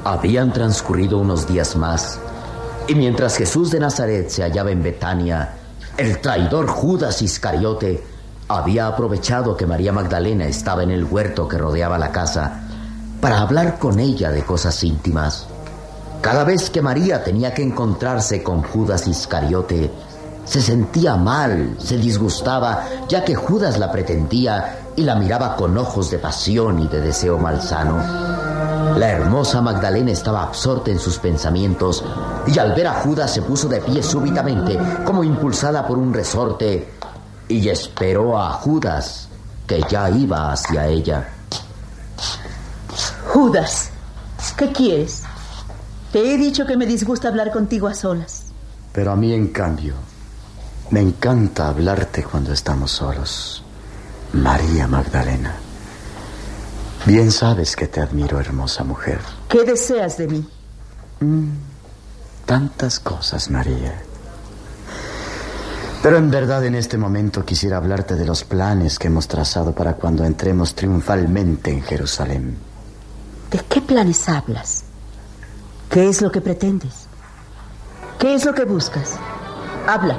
Habían transcurrido unos días más, y mientras Jesús de Nazaret se hallaba en Betania, el traidor Judas Iscariote había aprovechado que María Magdalena estaba en el huerto que rodeaba la casa para hablar con ella de cosas íntimas. Cada vez que María tenía que encontrarse con Judas Iscariote, se sentía mal, se disgustaba, ya que Judas la pretendía y la miraba con ojos de pasión y de deseo malsano. La hermosa Magdalena estaba absorta en sus pensamientos y al ver a Judas se puso de pie súbitamente, como impulsada por un resorte, y esperó a Judas, que ya iba hacia ella. Judas, ¿qué quieres? Te he dicho que me disgusta hablar contigo a solas. Pero a mí, en cambio, me encanta hablarte cuando estamos solos. María Magdalena, bien sabes que te admiro, hermosa mujer. ¿Qué deseas de mí? Tantas cosas, María. Pero en verdad en este momento quisiera hablarte de los planes que hemos trazado para cuando entremos triunfalmente en Jerusalén. ¿De qué planes hablas? ¿Qué es lo que pretendes? ¿Qué es lo que buscas? Habla.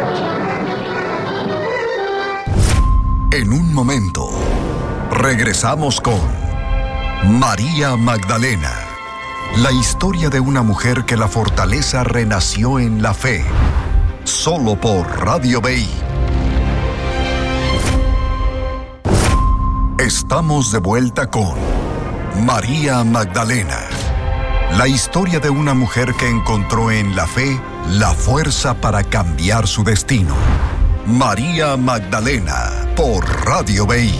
En un momento, regresamos con María Magdalena, la historia de una mujer que la fortaleza renació en la fe, solo por Radio BI. Estamos de vuelta con María Magdalena, la historia de una mujer que encontró en la fe la fuerza para cambiar su destino. María Magdalena, por Radio BI.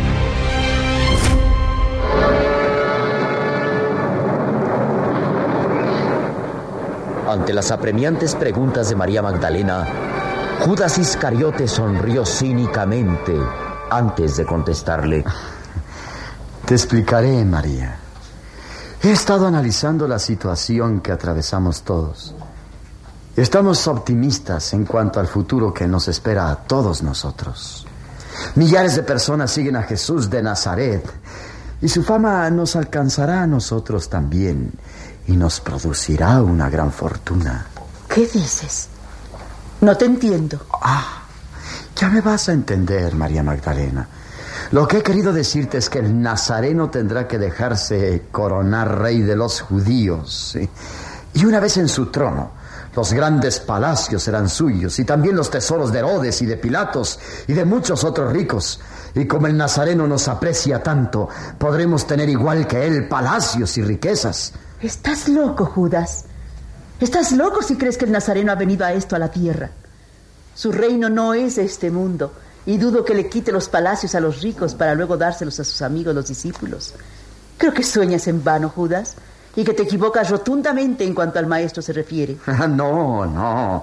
Ante las apremiantes preguntas de María Magdalena, Judas Iscariote sonrió cínicamente antes de contestarle. Te explicaré, María. He estado analizando la situación que atravesamos todos. Estamos optimistas en cuanto al futuro que nos espera a todos nosotros. Millares de personas siguen a Jesús de Nazaret y su fama nos alcanzará a nosotros también y nos producirá una gran fortuna. ¿Qué dices? No te entiendo. Ya me vas a entender, María Magdalena. Lo que he querido decirte es que el nazareno tendrá que dejarse coronar rey de los judíos, ¿sí? Y una vez en su trono, los grandes palacios serán suyos, y también los tesoros de Herodes y de Pilatos y de muchos otros ricos. Y como el nazareno nos aprecia tanto, podremos tener igual que él palacios y riquezas. Estás loco, Judas. Estás loco si crees que el nazareno ha venido a esto, a la tierra. Su reino no es este mundo, y dudo que le quite los palacios a los ricos para luego dárselos a sus amigos, los discípulos. Creo que sueñas en vano, Judas, y que te equivocas rotundamente en cuanto al maestro se refiere. No,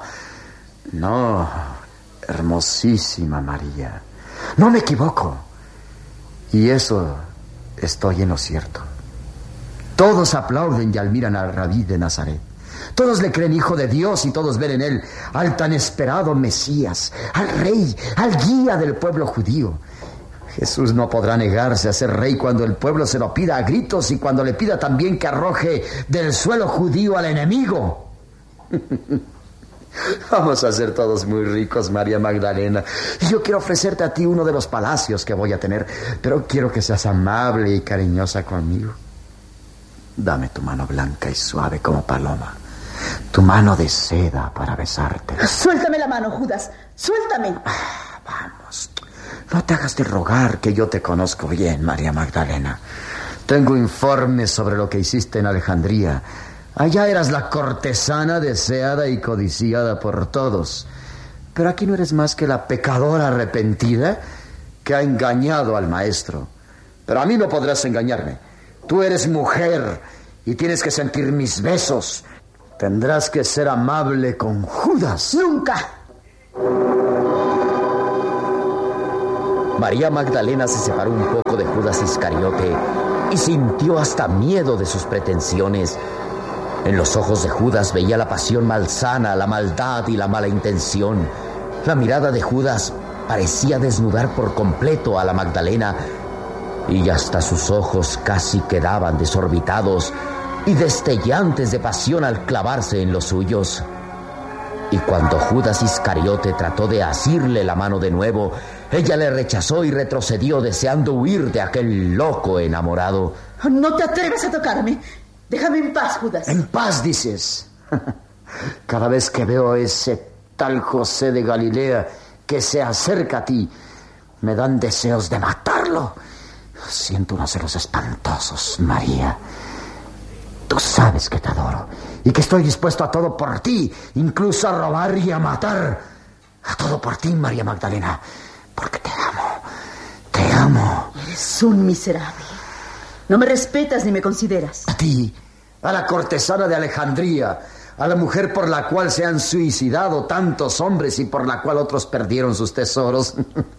hermosísima María. No me equivoco. Y eso estoy en lo cierto. Todos aplauden y admiran al Rabí de Nazaret. Todos le creen hijo de Dios y todos ven en él al tan esperado Mesías, al rey, al guía del pueblo judío. Jesús no podrá negarse a ser rey cuando el pueblo se lo pida a gritos y cuando le pida también que arroje del suelo judío al enemigo. Vamos a ser todos muy ricos, María Magdalena. Y yo quiero ofrecerte a ti uno de los palacios que voy a tener, pero quiero que seas amable y cariñosa conmigo. Dame tu mano blanca y suave como paloma, tu mano de seda para besarte. Suéltame la mano, Judas, suéltame. Vamos, no te hagas de rogar, que yo te conozco bien, María Magdalena. Tengo informes sobre lo que hiciste en Alejandría. Allá eras la cortesana deseada y codiciada por todos. Pero aquí no eres más que la pecadora arrepentida que ha engañado al maestro. Pero a mí no podrás engañarme. Tú eres mujer y tienes que sentir mis besos. Tendrás que ser amable con Judas. ¡Nunca! María Magdalena se separó un poco de Judas Iscariote y sintió hasta miedo de sus pretensiones. En los ojos de Judas veía la pasión malsana, la maldad y la mala intención. La mirada de Judas parecía desnudar por completo a la Magdalena, y hasta sus ojos casi quedaban desorbitados y destellantes de pasión al clavarse en los suyos. Y cuando Judas Iscariote trató de asirle la mano de nuevo, ella le rechazó y retrocedió deseando huir de aquel loco enamorado. No te atreves a tocarme. Déjame en paz, Judas. ¿En paz, dices? Cada vez que veo a ese tal José de Galilea que se acerca a ti, me dan deseos de matarlo. Siento unos celos espantosos, María. Tú sabes que te adoro y que estoy dispuesto a todo por ti, incluso a robar y a matar. A todo por ti, María Magdalena, porque te amo. Te amo. Eres un miserable. No me respetas ni me consideras. A ti, a la cortesana de Alejandría, a la mujer por la cual se han suicidado tantos hombres y por la cual otros perdieron sus tesoros.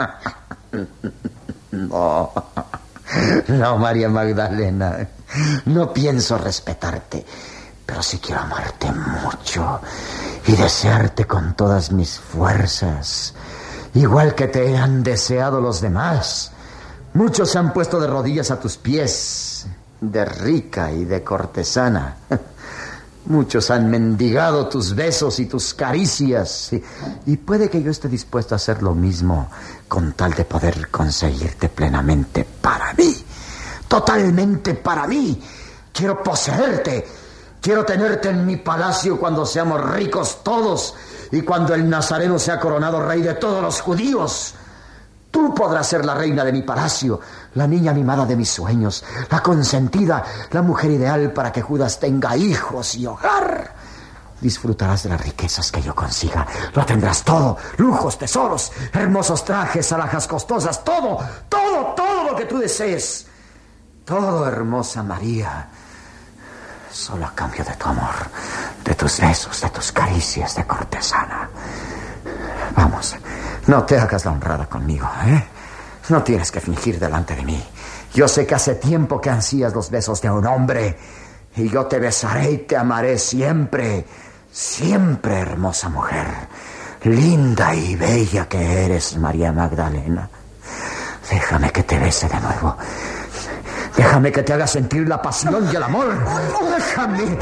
No, María Magdalena, no pienso respetarte, pero sí quiero amarte mucho y desearte con todas mis fuerzas, igual que te han deseado los demás. Muchos se han puesto de rodillas a tus pies, de rica y de cortesana. Muchos han mendigado tus besos y tus caricias. Y puede que yo esté dispuesto a hacer lo mismo con tal de poder conseguirte plenamente para mí. Totalmente para mí. Quiero poseerte. Quiero tenerte en mi palacio cuando seamos ricos todos y cuando el Nazareno sea coronado rey de todos los judíos. Tú podrás ser la reina de mi palacio, la niña mimada de mis sueños, la consentida, la mujer ideal para que Judas tenga hijos y hogar. Disfrutarás de las riquezas que yo consiga. Lo tendrás todo: lujos, tesoros, hermosos trajes, alhajas costosas, todo lo que tú desees. Todo, hermosa María, solo a cambio de tu amor, de tus besos, de tus caricias de cortesana. Vamos, no te hagas la honrada conmigo, ¿eh? No tienes que fingir delante de mí. Yo sé que hace tiempo que ansías los besos de un hombre, y yo te besaré y te amaré siempre, siempre, hermosa mujer, linda y bella que eres, María Magdalena. Déjame que te bese de nuevo. Déjame que te haga sentir la pasión y el amor. Déjame.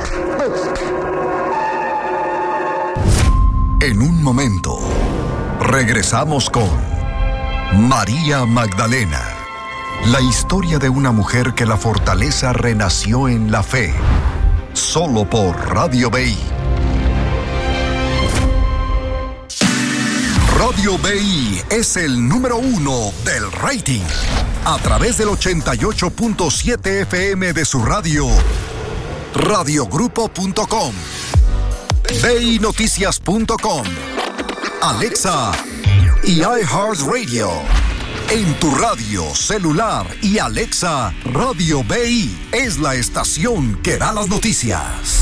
En un momento, regresamos con María Magdalena, la historia de una mujer que la fortaleza renació en la fe, solo por Radio BI. Radio BI es el número 1 del rating, a través del 88.7 FM de su radio, radiogrupo.com, BINoticias.com, Alexa y iHeartRadio. En tu radio, celular y Alexa, Radio BI es la estación que da las noticias.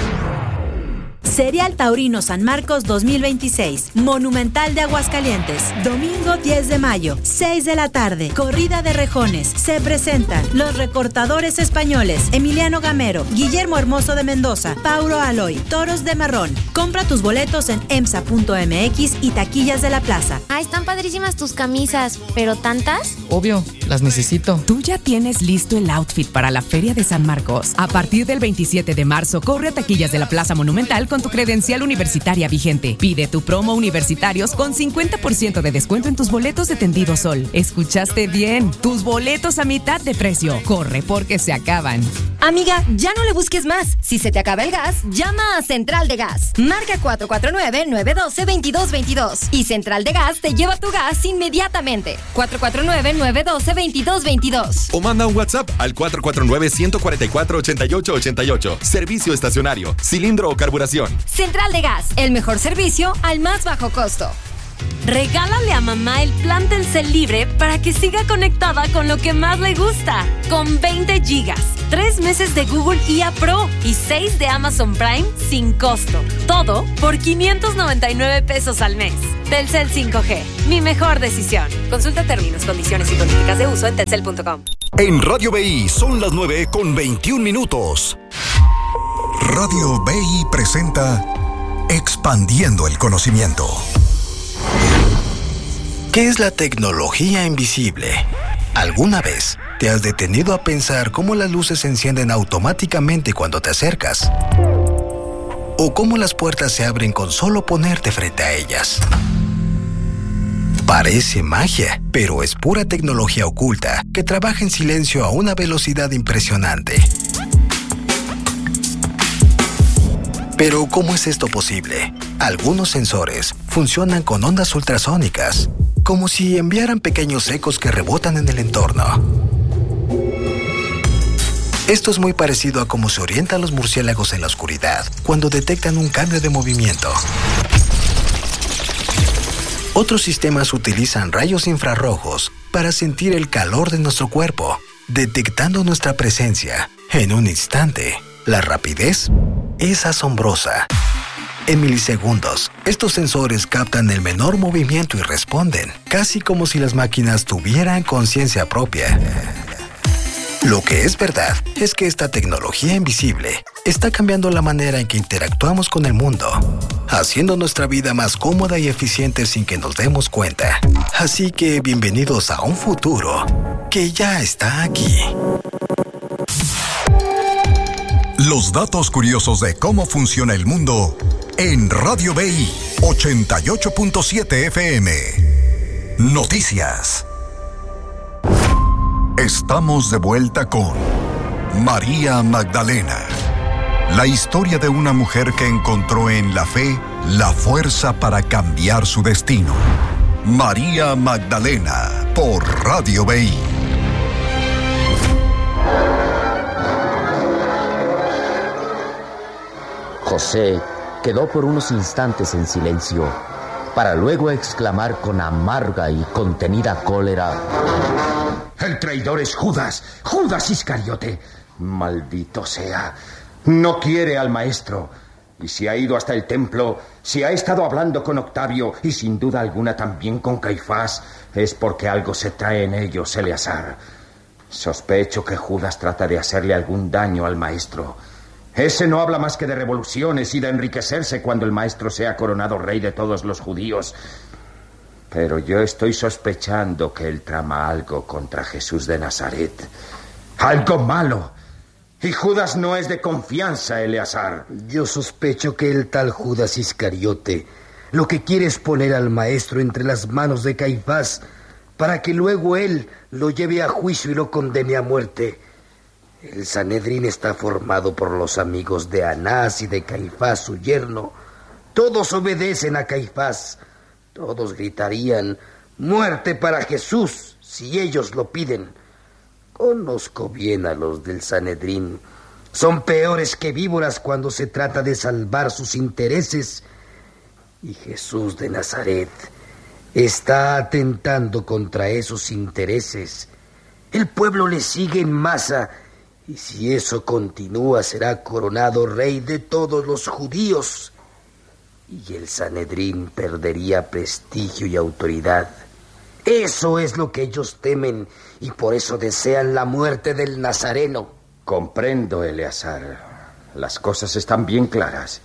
Serial Taurino San Marcos 2026, Monumental de Aguascalientes, domingo 10 de mayo, 6 de la tarde, corrida de rejones. Se presentan Los Recortadores Españoles, Emiliano Gamero, Guillermo Hermoso de Mendoza, Paulo Aloy, Toros de Marrón. Compra tus boletos en emsa.mx y taquillas de la plaza. Ah, están padrísimas tus camisas, ¿pero tantas? Obvio, las necesito. Tú ya tienes listo el outfit para la Feria de San Marcos. A partir del 27 de marzo, corre a taquillas de la Plaza Monumental con tu credencial universitaria vigente. Pide tu promo universitarios con 50% de descuento en tus boletos de Tendido Sol. ¿Escuchaste bien? Tus boletos a mitad de precio. Corre porque se acaban. Amiga, ya no le busques más. Si se te acaba el gas, llama a Central de Gas. Marca 449-912-2222 y Central de Gas te lleva tu gas inmediatamente. 449-912-2222. O manda un WhatsApp al 449-144-8888. Servicio estacionario, cilindro o carburación. Central de Gas, el mejor servicio al más bajo costo. Regálale a mamá el plan Telcel Libre para que siga conectada con lo que más le gusta. Con 20 gigas, 3 meses de Google IA Pro y 6 de Amazon Prime sin costo. Todo por 599 pesos al mes. Telcel 5G, mi mejor decisión. Consulta términos, condiciones y políticas de uso en telcel.com. En Radio BI son las 9:21. Radio BI presenta Expandiendo el Conocimiento. ¿Qué es la tecnología invisible? ¿Alguna vez ¿Te has detenido a pensar cómo las luces se encienden automáticamente cuando te acercas? ¿O cómo las puertas se abren con solo ponerte frente a ellas? Parece magia, pero es pura tecnología oculta que trabaja en silencio a una velocidad impresionante. Pero ¿cómo es esto posible? Algunos sensores funcionan con ondas ultrasónicas, como si enviaran pequeños ecos que rebotan en el entorno. Esto es muy parecido a cómo se orientan los murciélagos en la oscuridad cuando detectan un cambio de movimiento. Otros sistemas utilizan rayos infrarrojos para sentir el calor de nuestro cuerpo, detectando nuestra presencia en un instante. La rapidez es asombrosa. En milisegundos, estos sensores captan el menor movimiento y responden, casi como si las máquinas tuvieran conciencia propia. Lo que es verdad es que esta tecnología invisible está cambiando la manera en que interactuamos con el mundo, haciendo nuestra vida más cómoda y eficiente sin que nos demos cuenta. Así que bienvenidos a un futuro que ya está aquí. Los datos curiosos de cómo funciona el mundo en Radio BI 88.7 FM. Noticias. Estamos de vuelta con María Magdalena. La historia de una mujer que encontró en la fe la fuerza para cambiar su destino. María Magdalena por Radio BI. José quedó por unos instantes en silencio, para luego exclamar con amarga y contenida cólera: El traidor es Judas, Judas Iscariote. Maldito sea. No quiere al maestro. Y si ha ido hasta el templo, si ha estado hablando con Octavio y sin duda alguna también con Caifás, es porque algo se trae en ellos, Eleazar. Sospecho que Judas trata de hacerle algún daño al maestro. Ese no habla más que de revoluciones y de enriquecerse cuando el maestro sea coronado rey de todos los judíos. Pero yo estoy sospechando que él trama algo contra Jesús de Nazaret. Algo malo. Y Judas no es de confianza, Eleazar. Yo sospecho que el tal Judas Iscariote lo que quiere es poner al maestro entre las manos de Caifás para que luego él lo lleve a juicio y lo condene a muerte. El Sanedrín está formado por los amigos de Anás y de Caifás, su yerno. Todos obedecen a Caifás. Todos gritarían: ¡muerte para Jesús!, si ellos lo piden. Conozco bien a los del Sanedrín. Son peores que víboras cuando se trata de salvar sus intereses. Y Jesús de Nazaret está atentando contra esos intereses. El pueblo le sigue en masa, y si eso continúa será coronado rey de todos los judíos. Y el Sanedrín perdería prestigio y autoridad. Eso es lo que ellos temen, y por eso desean la muerte del Nazareno. Comprendo, Eleazar. Las cosas están bien claras.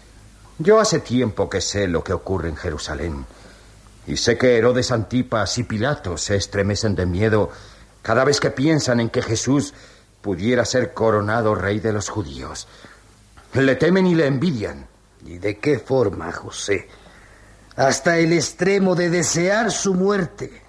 Yo hace tiempo que sé lo que ocurre en Jerusalén. Y sé que Herodes Antipas y Pilatos se estremecen de miedo cada vez que piensan en que Jesús pudiera ser coronado rey de los judíos. Le temen y le envidian. ¿Y de qué forma, José? Hasta el extremo de desear su muerte.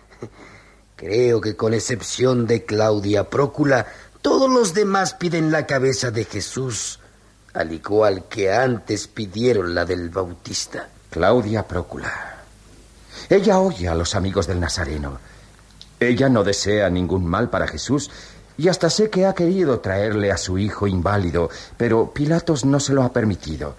Creo que con excepción de Claudia Prócula, todos los demás piden la cabeza de Jesús, al igual que antes pidieron la del Bautista. Claudia Prócula. Ella oye a los amigos del Nazareno. Ella no desea ningún mal para Jesús, y hasta sé que ha querido traerle a su hijo inválido, pero Pilatos no se lo ha permitido.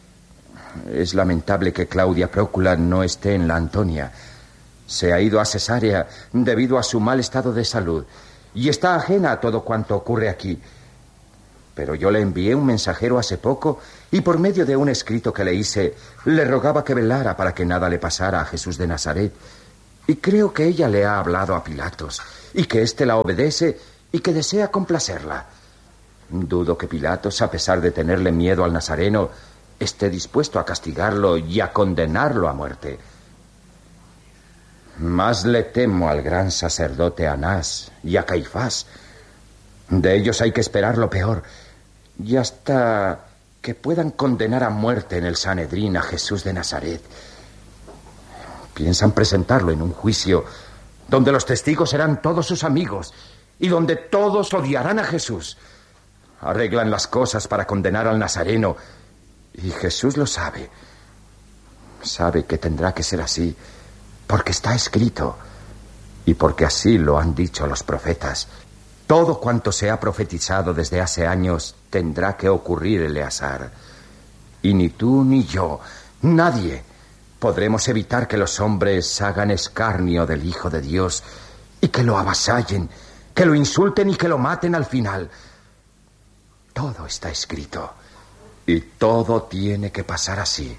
Es lamentable que Claudia Prócula no esté en la Antonia. Se ha ido a Cesarea debido a su mal estado de salud y está ajena a todo cuanto ocurre aquí. Pero yo le envié un mensajero hace poco y por medio de un escrito que le hice le rogaba que velara para que nada le pasara a Jesús de Nazaret. Y creo que ella le ha hablado a Pilatos y que éste la obedece y que desea complacerla. Dudo que Pilatos, a pesar de tenerle miedo al Nazareno, esté dispuesto a castigarlo y a condenarlo a muerte. Más le temo al gran sacerdote Anás y a Caifás. De ellos hay que esperar lo peor. Y hasta que puedan condenar a muerte en el Sanedrín a Jesús de Nazaret. Piensan presentarlo en un juicio donde los testigos serán todos sus amigos y donde todos odiarán a Jesús. Arreglan las cosas para condenar al Nazareno y Jesús lo sabe. Sabe que tendrá que ser así porque está escrito y porque así lo han dicho los profetas. Todo cuanto se ha profetizado desde hace años tendrá que ocurrir, Eleazar. Y ni tú ni yo, nadie, podremos evitar que los hombres hagan escarnio del Hijo de Dios y que lo avasallen, que lo insulten y que lo maten al final. Todo está escrito y todo tiene que pasar así.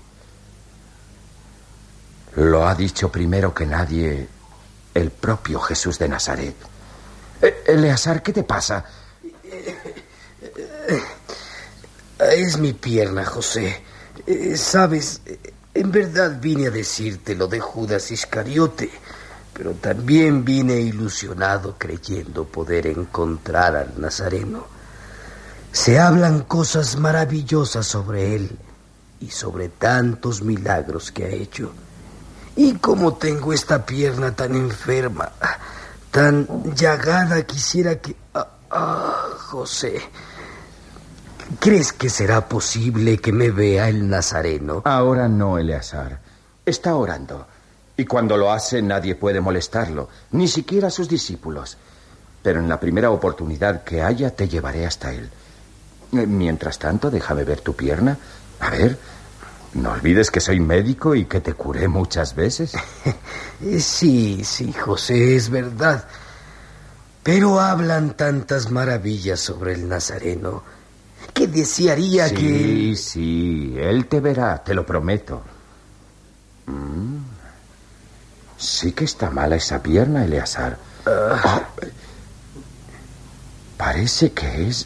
Lo ha dicho primero que nadie el propio Jesús de Nazaret. Eleazar, ¿qué te pasa? Es mi pierna, José. Sabes, en verdad vine a decirte lo de Judas Iscariote, pero también vine ilusionado creyendo poder encontrar al Nazareno. Se hablan cosas maravillosas sobre él y sobre tantos milagros que ha hecho. Y como tengo esta pierna tan enferma, tan llagada, quisiera que... José, ¿crees que será posible que me vea el Nazareno? Ahora no, Eleazar. Está orando. Y cuando lo hace nadie puede molestarlo, ni siquiera sus discípulos. Pero en la primera oportunidad que haya te llevaré hasta él. Mientras tanto, déjame ver tu pierna. A ver, no olvides que soy médico y que te curé muchas veces. Sí, José, es verdad. Pero hablan tantas maravillas sobre el Nazareno que desearía que... Sí, él te verá, te lo prometo. Sí que está mala esa pierna, Eleazar. Parece que es...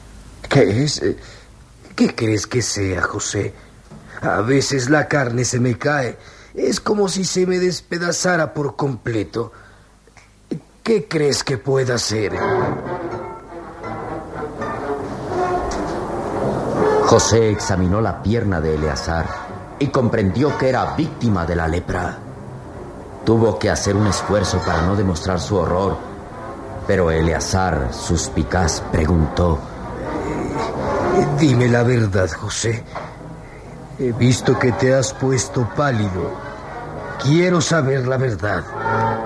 ¿Qué crees que sea, José? A veces la carne se me cae. Es como si se me despedazara por completo. ¿Qué crees que pueda ser? José examinó la pierna de Eleazar y comprendió que era víctima de la lepra. Tuvo que hacer un esfuerzo para no demostrar su horror, pero Eleazar, suspicaz, preguntó: Dime la verdad, José. He visto que te has puesto pálido. Quiero saber la verdad.